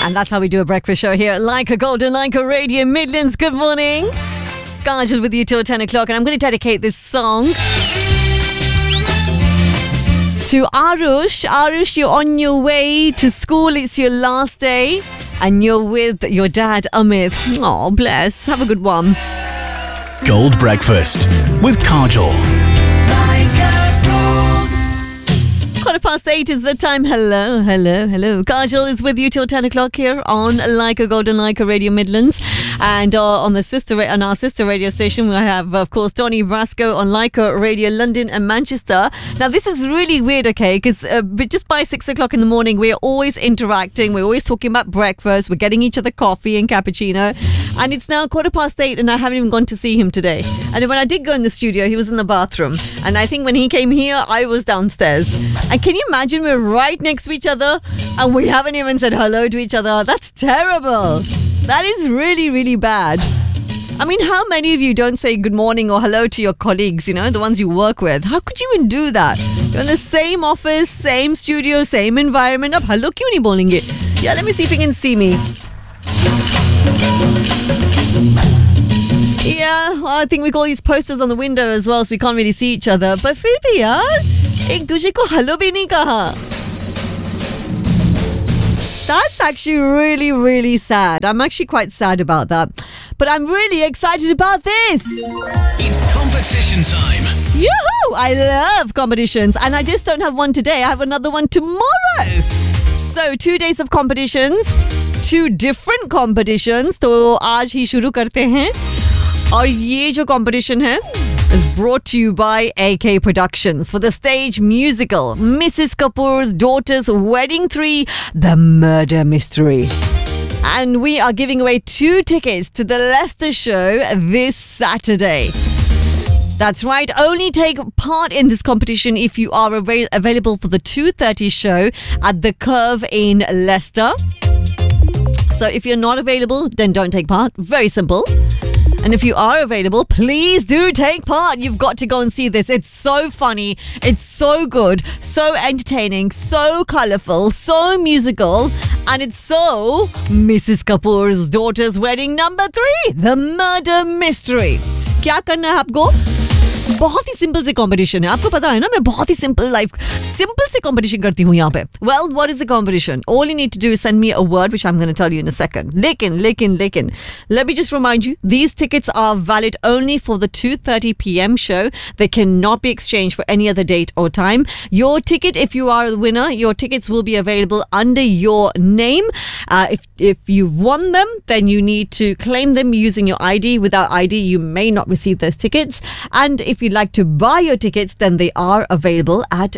And that's how we do a breakfast show here. Like a Golden, like a Radio Midlands. Good morning. Kajal with you till 10 o'clock. And I'm going to dedicate this song to Arush. Arush, you're on your way to school. It's your last day. And you're with your dad, Amit. Oh, bless. Have a good one. Gold Breakfast with Kajal. 8:15 is the time. Hello. Kajal is with you till 10 o'clock here on Like a Golden, Like a Radio Midlands. And on our sister radio station, we have, of course, Tony Brasco on Like a Radio London and Manchester. Now, this is really weird, okay? Because just by 6 o'clock in the morning, we're always interacting. We're always talking about breakfast. We're getting each other coffee and cappuccino. And it's now 8:15 and I haven't even gone to see him today. And when I did go in the studio, he was in the bathroom. And I think when he came here, I was downstairs. And can you imagine we're right next to each other and we haven't even said hello to each other? That's terrible. That is really, really bad. I mean, how many of you don't say good morning or hello to your colleagues, you know, the ones you work with? How could you even do that? You're in the same office, same studio, same environment. Ab hello kyun nahi bolenge? Yeah, let me see if you can see me. Yeah, well, I think we got these posters on the window as well, so we can't really see each other. But फिर भी यार, एक दूसरे को hello भी नहीं कहा. That's actually really, really sad. I'm actually quite sad about that. But I'm really excited about this. It's competition time. Yoo-hoo! I love competitions. And I just don't have one today. I have another one tomorrow. So, 2 days of competitions. 2 different competitions. तो आज ही शुरू करते हैं. और ये जो competition है is brought to you by AK Productions for the stage musical Mrs. Kapoor's Daughter's Wedding 3, The Murder Mystery. And we are giving away 2 tickets to the Leicester show this Saturday. That's right, only take part in this competition if you are available for the 2:30 show at The Curve in Leicester. So if you're not available, then don't take part. Very simple. And if you are available, please do take part. You've got to go and see this. It's so funny. It's so good. So entertaining. So colourful. So musical. And it's so Mrs. Kapoor's Daughter's Wedding number 3. The Murder Mystery. क्या करना है आपको? बहुत ही simple से competition है. आपको पता है ना, मैं बहुत ही सिंपल से कंपटीशन करती हूँ यहाँ पे. Well, what is the competition? All you need to do is send me a word, which I'm going to tell you in a second. लेकिन, let me just remind you, these tickets are valid only for the 2:30 p.m. show. They cannot be exchanged for any other date or time. Your ticket, if you are the winner, your tickets will be available under your name. If you've won them, then you need to claim them using your ID. Without ID, you may not receive those tickets. And if you'd like to buy your tickets, then they are available at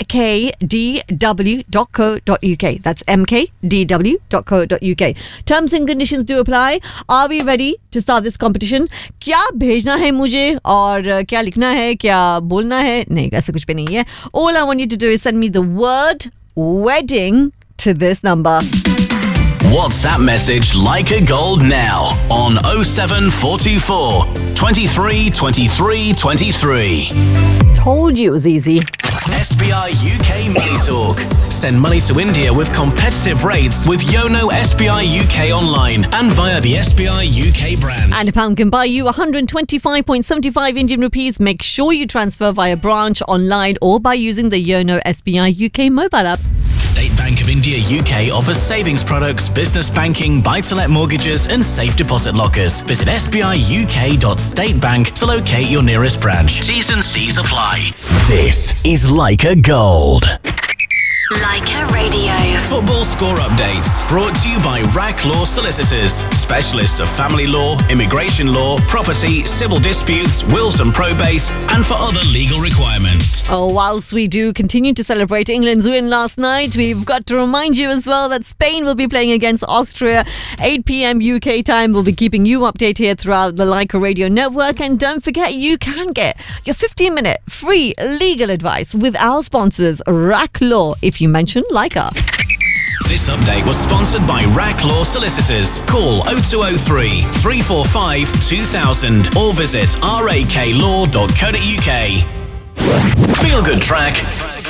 mkdw.co.uk. That's mkdw.co.uk. Terms and conditions do apply. Are we ready to start this competition? क्या भेजना है मुझे और क्या लिखना है, क्या बोलना है? नहीं, ऐसा कुछ भी नहीं है. All I want you to do is send me the word wedding to this number. WhatsApp message Like a Gold now on 07424 23 23 23. Told you it was easy. SBI UK Money Talk. Send money to India with competitive rates with Yono SBI UK online and via the SBI UK brand. And a pound can buy you 125.75 Indian rupees. Make sure you transfer via branch, online or by using the Yono SBI UK mobile app. State Bank of India UK offers savings products, business banking, buy-to-let mortgages and safe deposit lockers. Visit sbiuk.statebank to locate your nearest branch. T's and C's apply. This is Like a Gold. Like a Radio. Football score updates brought to you by RAC Law Solicitors, specialists of family law, immigration law, property, civil disputes, wills and probate, and for other legal requirements. Oh, whilst we do continue to celebrate England's win last night, we've got to remind you as well that Spain will be playing against Austria 8 p.m. UK time. We'll be keeping you updated here throughout the Like a Radio network. And don't forget, you can get your 15-minute free legal advice with our sponsors, RAC Law, if you mention Leica. This update was sponsored by RAC Law Solicitors. Call 0203 345 2000 or visit raklaw.co.uk. Feel good track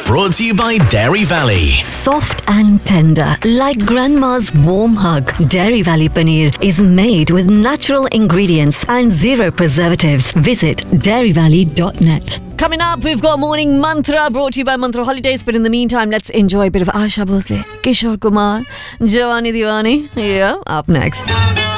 Brought to you by Dairy Valley. Soft and tender, like grandma's warm hug. Dairy Valley Paneer is made with natural ingredients and zero preservatives. Visit dairyvalley.net. Coming up, we've got Morning Mantra brought to you by Mantra Holidays. But in the meantime, let's enjoy a bit of Asha Bhosle, Kishore Kumar, Jawani Diwani. Yeah, up next.